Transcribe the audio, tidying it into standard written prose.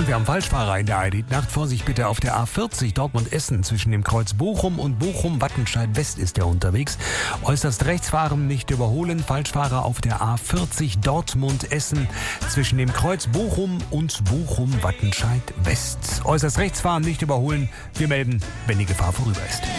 Und wir haben Falschfahrer in der Eidit-Nacht. Vorsicht bitte auf der A40 Dortmund-Essen. Zwischen dem Kreuz Bochum und Bochum-Wattenscheid-West ist er unterwegs. Äußerst rechts fahren, nicht überholen. Falschfahrer auf der A40 Dortmund-Essen. Zwischen dem Kreuz Bochum und Bochum-Wattenscheid-West. Äußerst rechts fahren, nicht überholen. Wir melden, wenn die Gefahr vorüber ist.